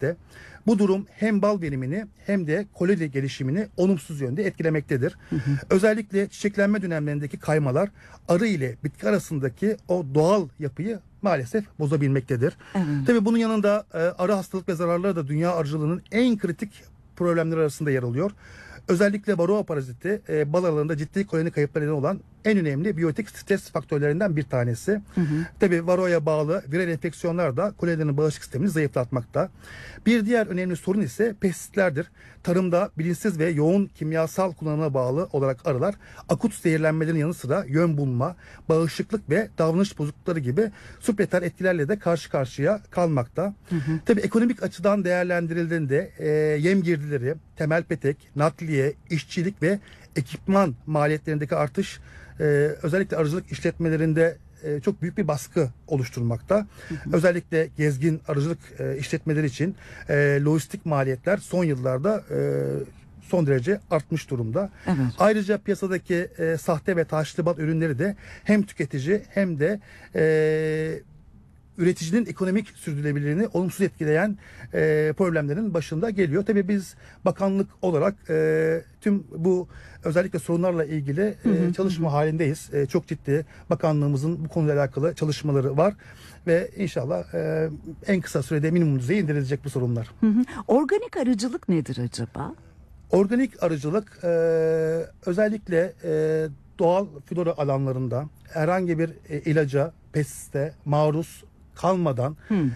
etmekte. Bu durum hem bal verimini hem de koloni gelişimini olumsuz yönde etkilemektedir. Özellikle çiçeklenme dönemlerindeki kaymalar arı ile bitki arasındaki o doğal yapıyı maalesef bozabilmektedir. Tabii bunun yanında arı hastalık ve zararları da dünya arıcılığının en kritik problemleri arasında yer alıyor. Özellikle varroa paraziti bal arılarında ciddi koloni kayıpları neden olan en önemli biyotik stres faktörlerinden bir tanesi. Tabii varroaya bağlı viral enfeksiyonlar da kolonilerin bağışıklık sistemini zayıflatmakta. Bir diğer önemli sorun ise pestislerdir. Tarımda bilinçsiz ve yoğun kimyasal kullanıma bağlı olarak arılar akut zehirlenmelerin yanı sıra yön bulma, bağışıklık ve davranış bozuklukları gibi subleter etkilerle de karşı karşıya kalmakta. Tabii ekonomik açıdan değerlendirildiğinde yem girdileri, temel petek, nakliye, işçilik ve ekipman maliyetlerindeki artış özellikle arıcılık işletmelerinde çok büyük bir baskı oluşturmakta. Özellikle gezgin arıcılık işletmeleri için lojistik maliyetler son yıllarda son derece artmış durumda. Ayrıca piyasadaki sahte ve taşlı bal ürünleri de hem tüketici hem de üreticinin ekonomik sürdürülebilirliğini olumsuz etkileyen problemlerin başında geliyor. Tabii biz bakanlık olarak tüm bu özellikle sorunlarla ilgili çalışma halindeyiz. Çok ciddi bakanlığımızın bu konuyla alakalı çalışmaları var ve inşallah en kısa sürede minimum düzeye indirilecek bu sorunlar. Organik arıcılık nedir acaba? Organik arıcılık özellikle doğal flora alanlarında herhangi bir ilaca, pestisite maruz kalmadan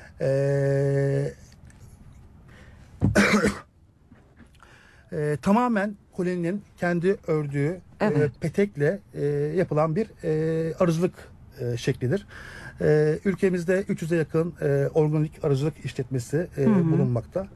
tamamen koloninin kendi ördüğü petekle yapılan bir arıcılık şeklidir. Ülkemizde 300'e yakın organik arıcılık işletmesi bulunmakta.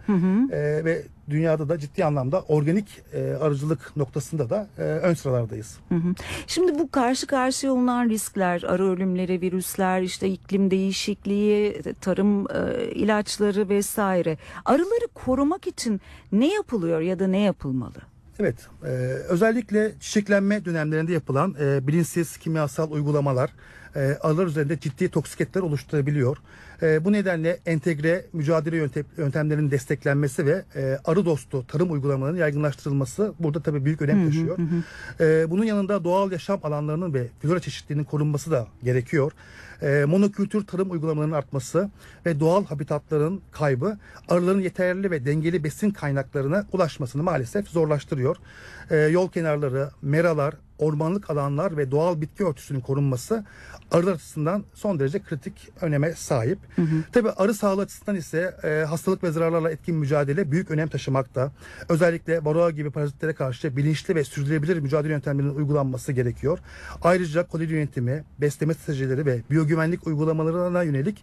Ve dünyada da ciddi anlamda organik arıcılık noktasında da ön sıralardayız. Şimdi bu karşı karşıya olunan riskler, arı ölümleri, virüsler, işte iklim değişikliği, tarım ilaçları vesaire. Arıları korumak için ne yapılıyor ya da ne yapılmalı? Evet, özellikle çiçeklenme dönemlerinde yapılan bilinçsiz kimyasal uygulamalar arılar üzerinde ciddi toksiketler oluşturabiliyor. Bu nedenle entegre mücadele yöntemlerinin desteklenmesi ve arı dostu tarım uygulamalarının yaygınlaştırılması burada tabii büyük önem taşıyor. Bunun yanında doğal yaşam alanlarının ve flora çeşitliliğinin korunması da gerekiyor. Monokültür tarım uygulamalarının artması ve doğal habitatların kaybı arıların yeterli ve dengeli besin kaynaklarına ulaşmasını maalesef zorlaştırıyor. Yol kenarları, meralar, ormanlık alanlar ve doğal bitki örtüsünün korunması arılar açısından son derece kritik öneme sahip. Tabii arı sağlığı açısından ise hastalık ve zararlarla etkin mücadele büyük önem taşımakta. Özellikle varroa gibi parazitlere karşı bilinçli ve sürdürülebilir mücadele yöntemlerinin uygulanması gerekiyor. Ayrıca koloni yönetimi, besleme stratejileri ve biyogüvenlik uygulamalarına yönelik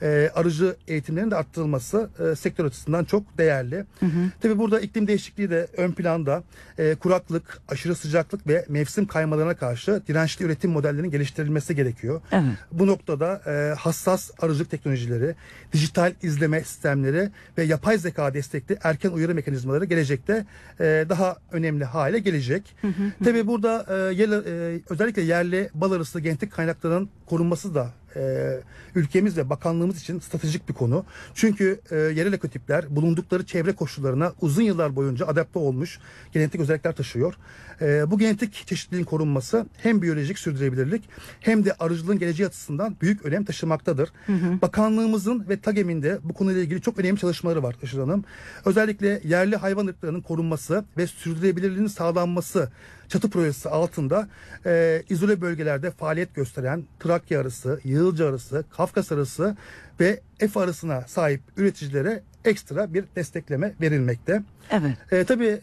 arıcı eğitimlerinin de arttırılması sektör açısından çok değerli. Tabii burada iklim değişikliği de ön planda. Kuraklık, aşırı sıcaklık ve mevsim kaymalarına karşı dirençli üretim modellerinin geliştirilmesi gerekiyor. Bu noktada hassas arıcılık teknolojileri, dijital izleme sistemleri ve yapay zeka destekli erken uyarı mekanizmaları gelecekte daha önemli hale gelecek. Tabii burada özellikle yerli bal arısı genetik kaynaklarının korunması da ülkemiz ve bakanlığımız için stratejik bir konu. Çünkü yerel ekotipler bulundukları çevre koşullarına uzun yıllar boyunca adapte olmuş genetik özellikler taşıyor. Bu genetik çeşitliliğin korunması hem biyolojik sürdürülebilirlik hem de arıcılığın geleceği açısından büyük önem taşımaktadır. Bakanlığımızın ve TAGEM'in de bu konuyla ilgili çok önemli çalışmaları var Işıl Hanım. Özellikle yerli hayvan ırklarının korunması ve sürdürülebilirliğinin sağlanması çatı projesi altında izole bölgelerde faaliyet gösteren Trakya arısı, Yığılca arısı, Kafkas arısı ve F arısına sahip üreticilere ekstra bir destekleme verilmekte. Tabii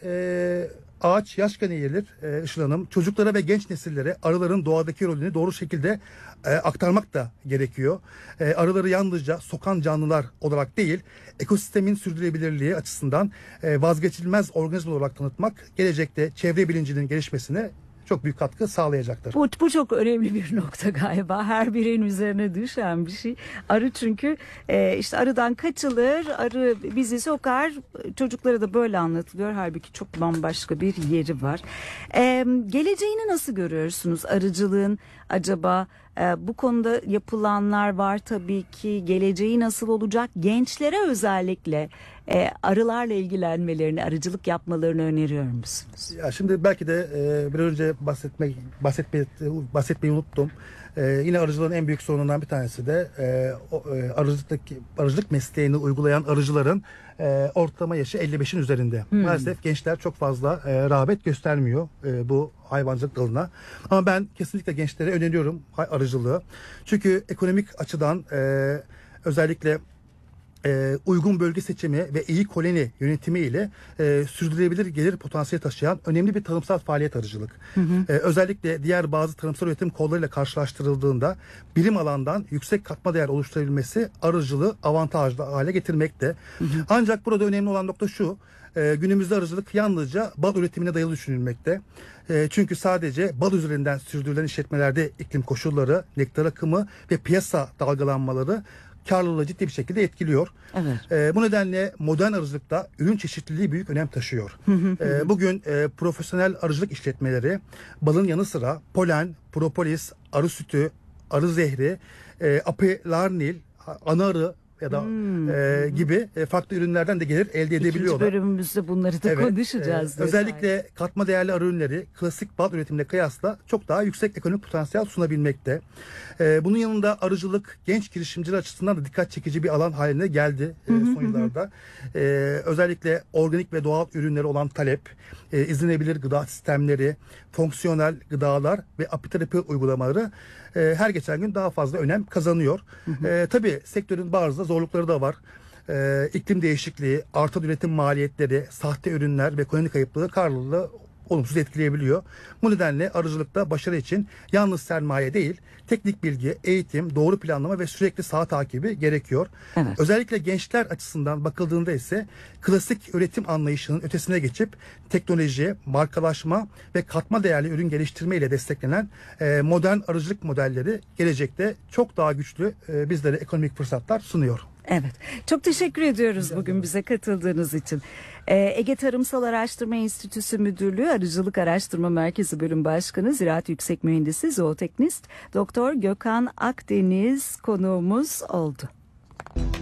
ağaç yaşken eğilir Işıl Hanım. Çocuklara ve genç nesillere arıların doğadaki rolünü doğru şekilde aktarmak da gerekiyor. Arıları yalnızca sokan canlılar olarak değil, ekosistemin sürdürülebilirliği açısından vazgeçilmez organizma olarak tanıtmak gelecekte çevre bilincinin gelişmesine çok büyük katkı sağlayacaktır. Bu çok önemli bir nokta galiba. Her bireyin üzerine düşen bir şey. Arı çünkü işte arıdan kaçılır, arı bizi sokar. Çocuklara da böyle anlatılıyor. Halbuki çok bambaşka bir yeri var. Geleceğini nasıl görüyorsunuz arıcılığın acaba? Bu konuda yapılanlar var tabii ki. Geleceği nasıl olacak? Gençlere özellikle arılarla ilgilenmelerini, arıcılık yapmalarını öneriyor musunuz? Ya şimdi belki de biraz önce bahsetmeyi unuttum. Yine arıcılığın en büyük sorunundan bir tanesi de arıcılık mesleğini uygulayan arıcıların ortalama yaşı 55'in üzerinde. Maalesef gençler çok fazla rağbet göstermiyor bu hayvancılık dalına. Ama ben kesinlikle gençlere öneriyorum arıcılığı. Çünkü ekonomik açıdan özellikle uygun bölge seçimi ve iyi koloni yönetimi ile sürdürülebilir gelir potansiyeli taşıyan önemli bir tarımsal faaliyet arıcılık. Özellikle diğer bazı tarımsal üretim kollarıyla karşılaştırıldığında birim alandan yüksek katma değer oluşturabilmesi arıcılığı avantajlı hale getirmekte. Ancak burada önemli olan nokta şu: günümüzde arıcılık yalnızca bal üretimine dayalı düşünülmekte. Çünkü sadece bal üzerinden sürdürülen işletmelerde iklim koşulları, nektar akımı ve piyasa dalgalanmaları karlılığı ciddi bir şekilde etkiliyor. Evet. Bu nedenle modern arıcılıkta ürün çeşitliliği büyük önem taşıyor. Bugün profesyonel arıcılık işletmeleri balın yanı sıra polen, propolis, arı sütü, arı zehri, apilarnil, ana arı ya da gibi farklı ürünlerden de gelir elde edebiliyorlar. İkinci bölümümüzde bunları da konuşacağız. Özellikle katma değerli arı ürünleri klasik bal üretimine kıyasla çok daha yüksek ekonomik potansiyel sunabilmekte. Bunun yanında arıcılık genç girişimciler açısından da dikkat çekici bir alan haline geldi son yıllarda. Özellikle organik ve doğal ürünleri olan talep, izlenebilir gıda sistemleri, fonksiyonel gıdalar ve apiterapi uygulamaları her geçen gün daha fazla önem kazanıyor. Tabii sektörün bazı zorlukları da var. İklim değişikliği, artan üretim maliyetleri, sahte ürünler ve koloni kayıplığı karlılığı olumsuz etkileyebiliyor. Bu nedenle arıcılıkta başarı için yalnız sermaye değil, teknik bilgi, eğitim, doğru planlama ve sürekli saha takibi gerekiyor. Evet. Özellikle gençler açısından bakıldığında ise klasik üretim anlayışının ötesine geçip teknoloji, markalaşma ve katma değerli ürün geliştirme ile desteklenen modern arıcılık modelleri gelecekte çok daha güçlü bizlere ekonomik fırsatlar sunuyor. Evet. Çok teşekkür ediyoruz bugün bize katıldığınız için. Ege Tarımsal Araştırma Enstitüsü Müdürlüğü Arıcılık Araştırma Merkezi Bölüm Başkanı, Ziraat Yüksek Mühendisi, Zooteknist Doktor Gökhan Akdeniz konuğumuz oldu.